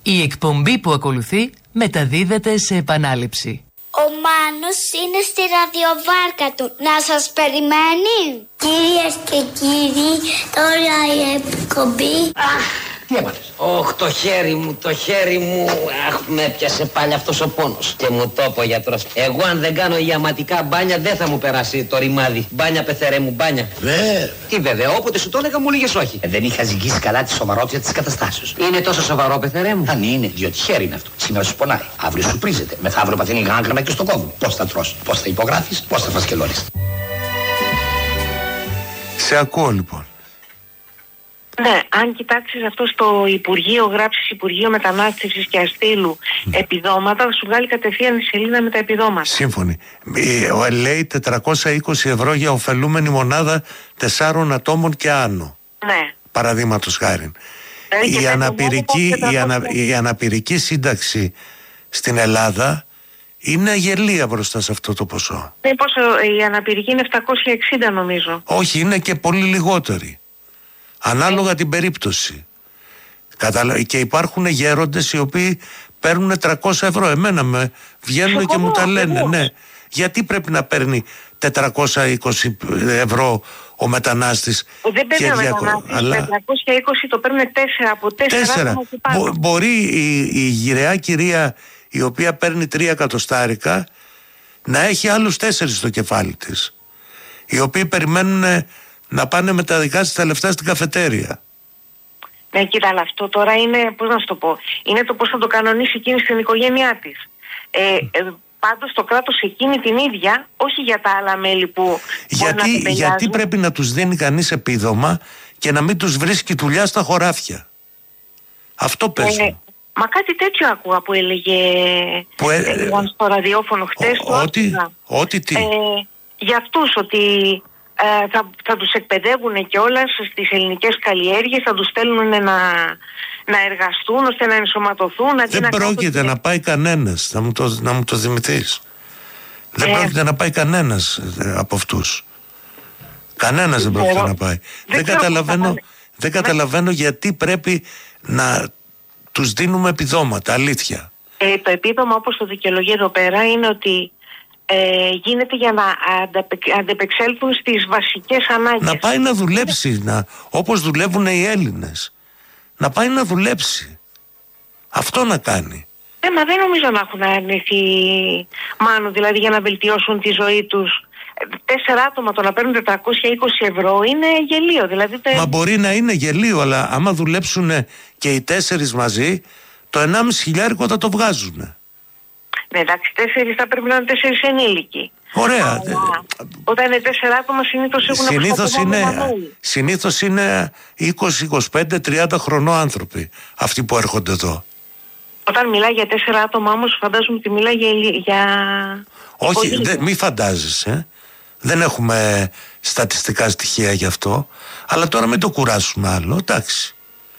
Η εκπομπή που ακολουθεί μεταδίδεται σε επανάληψη. Ο Μάνος είναι στη ραδιοβάρκα του. Να σας περιμένει. Κυρίες και κύριοι, τώρα η εκπομπή. Τι έπαθες? Ωχ, το χέρι μου. Αχ, με έπιασε πάλι αυτός ο πόνος. Και μου το είπε ο γιατρός. Εγώ αν δεν κάνω ιαματικά μπάνια δεν θα μου περάσει το ρημάδι. Μπάνια, πεθερέ μου, μπάνια. Βέβαια. Τι βέβαια, όποτε σου το έλεγα μου λέγες όχι. Δεν είχα ζυγίσει καλά τη σοβαρότητα της καταστάσεως. Είναι τόσο σοβαρό, πεθερέ μου? Αν είναι, διότι χέρι είναι αυτό. Σήμερα σου πονάει. Αύριο σου πρίζεται. Μεθαύριο παθαίνει γάγκρανα και στο κόβουν. Πώς θα τρως, πώς θα υπογράφεις, πώς θα φασκελώνεις. Σε ακούω λοιπόν. Ναι, αν κοιτάξεις αυτό στο Υπουργείο, γράψεις Υπουργείο Μετανάστευσης και Αστήλου επιδόματα, θα σου βγάλει κατευθείαν η σελίδα με τα επιδόματα. Σύμφωνοι. Λέει 420 ευρώ για ωφελούμενη μονάδα 4 ατόμων και άνω. Ναι. Παραδείγματος χάριν. Η αναπηρική σύνταξη στην Ελλάδα είναι αγελία μπροστά σε αυτό το ποσό. Η αναπηρική είναι 760 νομίζω. Όχι, είναι και πολύ λιγότερη. Ανάλογα την περίπτωση. Και υπάρχουν γέροντες οι οποίοι παίρνουν 300 ευρώ. Εμένα με βγαίνουν και μου τα λένε. Ναι. Γιατί πρέπει να παίρνει 420 ευρώ ο μετανάστης? Δεν παίρνει ο μετανάστης, αλλά 420 το παίρνουν 4 από 4. Μπορεί η γυραιά κυρία η οποία παίρνει 3 εκατοστάρικα να έχει άλλους 4 στο κεφάλι της, οι οποίοι περιμένουν να πάνε με τα δικά της τα λεφτά στην καφετέρια. Ναι, κοίτα, αλλά αυτό τώρα είναι, πώς να σου το πω, είναι το πώς θα το κανονίσει εκείνη στην οικογένειά της. Πάντως το κράτος εκείνη την ίδια, όχι για τα άλλα μέλη που γιατί πρέπει να τους δίνει κανείς επίδομα και να μην τους βρίσκει δουλειά στα χωράφια? Αυτό πες μου. Μα κάτι τέτοιο άκουγα που έλεγε στο ραδιόφωνο χτες. Ότι τι? Για αυτούς ότι θα τους εκπαιδεύουν κιόλας στις ελληνικές καλλιέργειες, θα τους στέλνουν να εργαστούν ώστε να ενσωματωθούν. Δεν πρόκειται να πάει κανένας, να μου το θυμηθείς. Δεν πρόκειται να πάει κανένας από αυτούς. Κανένας δεν πρόκειται να πάει. Δεν καταλαβαίνω γιατί πρέπει να τους δίνουμε επιδόματα, αλήθεια. Το επίδομα, όπως το δικαιολογεί εδώ πέρα, είναι ότι γίνεται για να αντεπεξέλθουν στις βασικές ανάγκες. Να πάει να δουλέψει, όπως δουλεύουν οι Έλληνες. Να πάει να δουλέψει. Αυτό να κάνει. Μα δεν νομίζω να έχουν αρνηθεί, Μάνο, δηλαδή για να βελτιώσουν τη ζωή τους. 4 άτομα το να παίρνουν 420 ευρώ είναι γελίο. Δηλαδή Μα μπορεί να είναι γελίο, αλλά άμα δουλέψουν και οι 4 μαζί, το 1.500 θα το βγάζουν. Ναι, εντάξει, 4 θα πρέπει να είναι 4 ενήλικοι. Ωραία. Όταν είναι 4 άτομα συνήθως έχουν συνήθως είναι 20, 25, 30 χρονών άνθρωποι αυτοί που έρχονται εδώ. Όταν μιλάει για 4 άτομα όμως φαντάζομαι ότι μιλάει για... Όχι, μη φαντάζεσαι. Δεν έχουμε στατιστικά στοιχεία γι' αυτό. Αλλά τώρα μην το κουράσουμε άλλο, εντάξει.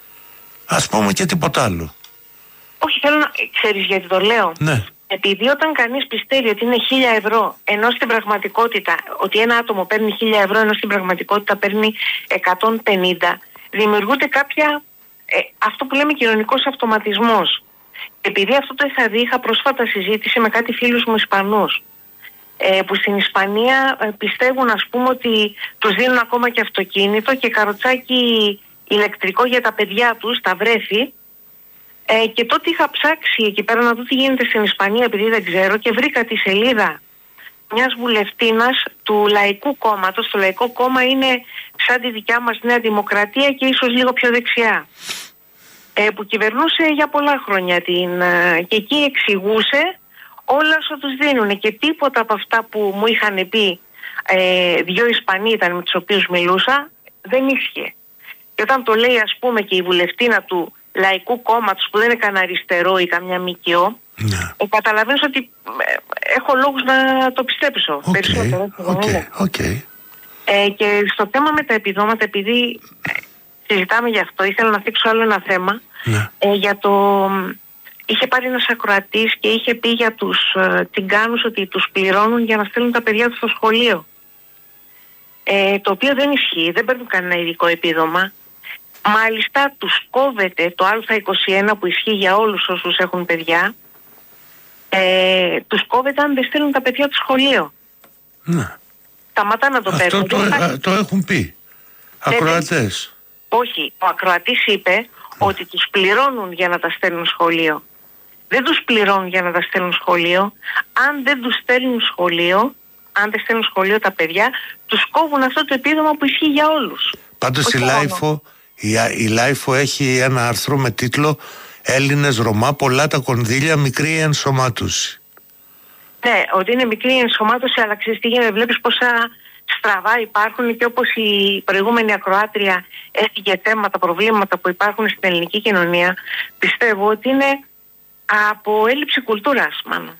Ας πούμε και τίποτα άλλο. Όχι, θέλω να... Ξέρεις γιατί το λέω? Ναι. Επειδή όταν κανείς πιστεύει ότι είναι 1.000 ευρώ, ενώ στην πραγματικότητα, ότι ένα άτομο παίρνει 1.000 ευρώ, ενώ στην πραγματικότητα παίρνει 150, δημιουργούνται κάποια, αυτό που λέμε κοινωνικός αυτοματισμός. Επειδή αυτό το είχα δει, είχα πρόσφατα συζήτηση με κάτι φίλους μου Ισπανούς, που στην Ισπανία πιστεύουν, ας πούμε, ότι τους δίνουν ακόμα και αυτοκίνητο και καροτσάκι ηλεκτρικό για τα παιδιά τους, τα βρέφη. Και τότε είχα ψάξει εκεί πέρα να δω τι γίνεται στην Ισπανία, επειδή δεν ξέρω, και βρήκα τη σελίδα μιας βουλευτίνας του Λαϊκού Κόμματος. Το Λαϊκό Κόμμα είναι σαν τη δικιά μας Νέα Δημοκρατία και ίσως λίγο πιο δεξιά, που κυβερνούσε για πολλά χρόνια και εκεί εξηγούσε όλα όσα τους δίνουν, και τίποτα από αυτά που μου είχαν πει 2 Ισπανοί ήταν με τους οποίους μιλούσα δεν ίσχυε. Και όταν το λέει, ας πούμε, και η βουλευτίνα του Λαϊκού Κόμματος, που δεν είναι κανένα αριστερό ή καμιά ΜΚΟ, καταλαβαίνεις ότι έχω λόγους να το πιστέψω περισσότερο. Και στο θέμα με τα επιδόματα, επειδή συζητάμε γι' αυτό, ήθελα να θίξω άλλο ένα θέμα. Για είχε πάρει ένας ακροατής και είχε πει για τους τσιγκάνους ότι τους πληρώνουν για να στέλνουν τα παιδιά τους στο σχολείο. Το οποίο δεν ισχύει, δεν παίρνουν κανένα ειδικό επίδομα. Μάλιστα τους κόβεται το Α21 που ισχύει για όλους όσους έχουν παιδιά. Τους κόβεται αν δεν στέλνουν τα παιδιά του σχολείο. Ναι. Σταματά να το παίρνουν. Αυτό το έχουν πει ακροατές. Όχι, ο ακροατής είπε ότι τους πληρώνουν για να τα στέλνουν σχολείο. Δεν τους πληρώνουν για να τα στέλνουν σχολείο. Αν δεν τους στέλνουν σχολείο, αν δεν στέλνουν σχολείο τα παιδιά, τους κόβουν αυτό το επίδομα που ισχύει για όλους. Πάντως η Λάιφο έχει ένα άρθρο με τίτλο «Έλληνες Ρωμά, πολλά τα κονδύλια, μικρή η ενσωμάτωση». Ναι, ότι είναι μικρή η ενσωμάτωση, αλλά ξέρεις τι γίνεται, βλέπεις πόσα στραβά υπάρχουν, και όπως η προηγούμενη ακροάτρια έφυγε θέματα, προβλήματα που υπάρχουν στην ελληνική κοινωνία, πιστεύω ότι είναι από έλλειψη κουλτούρας, μάλλον.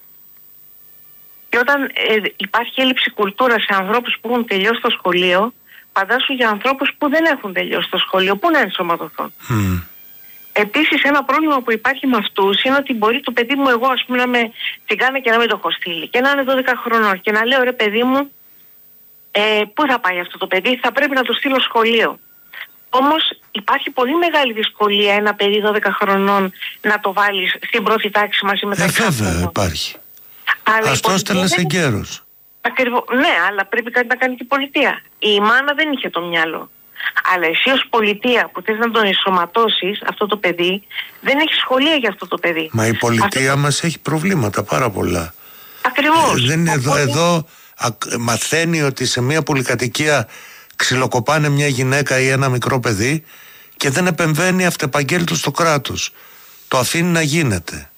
Και όταν υπάρχει έλλειψη κουλτούρας σε ανθρώπους που έχουν τελειώσει το σχολείο, φαντάσου για ανθρώπους που δεν έχουν τελειώσει το σχολείο, πού να ενσωματωθούν. Επίσης, ένα πρόβλημα που υπάρχει με αυτούς είναι ότι μπορεί το παιδί μου, εγώ ας πούμε, να με τσιγκάνε και να μην το έχω στείλει και να είναι 12 χρονών και να λέω, ρε παιδί μου, πού θα πάει αυτό το παιδί, θα πρέπει να το στείλω σχολείο. Όμως υπάρχει πολύ μεγάλη δυσκολία ένα παιδί 12 χρονών να το βάλεις στην πρώτη τάξη μαζί με τα βέβαια υπάρχει. Ας το έστελνες εγκαίρος. Ακριβώς, ναι, αλλά πρέπει κάτι να κάνει και η πολιτεία. Η μάνα δεν είχε το μυαλό. Αλλά εσύ ως πολιτεία που θες να τον ενσωματώσεις αυτό το παιδί, δεν έχει σχολεία για αυτό το παιδί. Μα η πολιτεία μας έχει προβλήματα πάρα πολλά. Ακριβώς. Δεν είναι εδώ μαθαίνει ότι σε μια πολυκατοικία ξυλοκοπάνε μια γυναίκα ή ένα μικρό παιδί και δεν επεμβαίνει αυτεπαγγέλτος στο κράτος. Το αφήνει να γίνεται.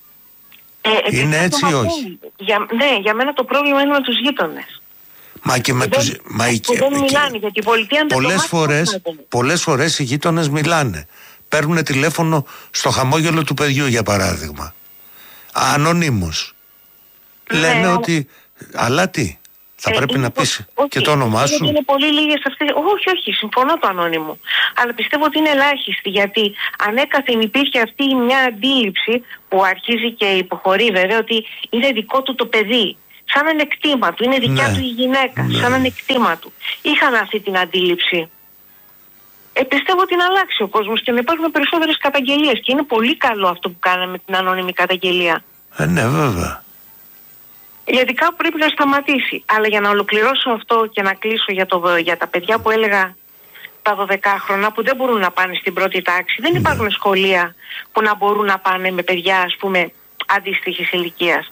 Είναι έτσι ή όχι? Ναι, για μένα το πρόβλημα είναι με τους γείτονες. Μα και με τους... δεν μιλάνε για την πολιτεία. Πολλές φορές οι γείτονες μιλάνε. Παίρνουν τηλέφωνο στο χαμόγελο του παιδιού, για παράδειγμα. Ανωνύμως. Λένε ότι... Αλλά τι... Θα πρέπει να πεις και το όνομά σου. Είναι πολύ λίγες αυτές. Όχι, συμφωνώ το ανώνυμο. Αλλά πιστεύω ότι είναι ελάχιστη, γιατί ανέκαθεν υπήρχε αυτή μια αντίληψη που αρχίζει και υποχωρεί βέβαια, ότι είναι δικό του το παιδί. Σαν ανεκτήμα του, είναι δικιά του η γυναίκα. Σαν ανεκτήμα του. Είχαν αυτή την αντίληψη. Πιστεύω ότι είναι αλλάξει ο κόσμος και να υπάρχουν περισσότερες καταγγελίες. Και είναι πολύ καλό αυτό που κάναμε με την ανώνυμη καταγγελία. Ναι, βέβαια. Γιατί κάπου πρέπει να σταματήσει. Αλλά για να ολοκληρώσω αυτό και να κλείσω για τα παιδιά που έλεγα, τα 12χρονα που δεν μπορούν να πάνε στην πρώτη τάξη, δεν υπάρχουν σχολεία που να μπορούν να πάνε με παιδιά, ας πούμε, αντίστοιχης ηλικίας.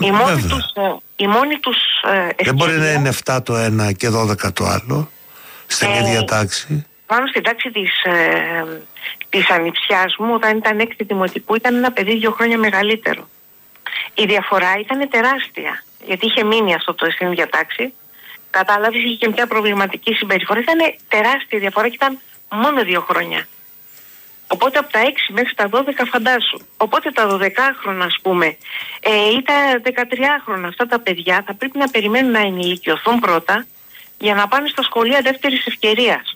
Η μόνη τους δεν μπορεί να είναι 7 το ένα και 12 το άλλο στην ίδια τάξη. Πάνω στην τάξη της ανιψιάς μου, όταν ήταν 6η δημοτικού, ήταν ένα παιδί 2 χρόνια μεγαλύτερο. Η διαφορά ήταν τεράστια, γιατί είχε μείνει αυτό το στην ίδια τάξη. Κατάλαβες, είχε και μια προβληματική συμπεριφορά. Ήταν τεράστια διαφορά και ήταν μόνο 2 χρόνια. Οπότε από τα 6 μέχρι τα 12 φαντάσου. Οπότε τα 12χρονα, ας πούμε, ή τα 13χρονα αυτά τα παιδιά θα πρέπει να περιμένουν να ενηλικιωθούν πρώτα για να πάνε στα σχολεία δεύτερης ευκαιρίας.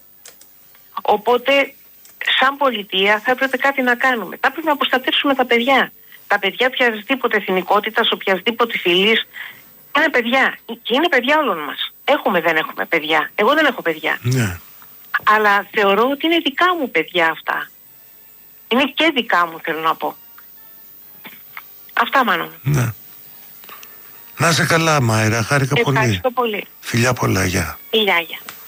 Οπότε, σαν πολιτεία θα έπρεπε κάτι να κάνουμε. Θα έπρεπε να προστατεύσουμε τα παιδιά. Τα παιδιά οποιασδήποτε εθνικότητας, οποιασδήποτε φυλής, είναι παιδιά. Και είναι παιδιά όλων μας. Δεν έχουμε παιδιά. Εγώ δεν έχω παιδιά. Ναι. Αλλά θεωρώ ότι είναι δικά μου παιδιά αυτά. Είναι και δικά μου, θέλω να πω. Αυτά, Μάνο. Ναι. Να είσαι καλά, Μάιρα. Χάρηκα πολύ. Ευχαριστώ πολύ. Φιλιά πολλά, γεια. Γεια.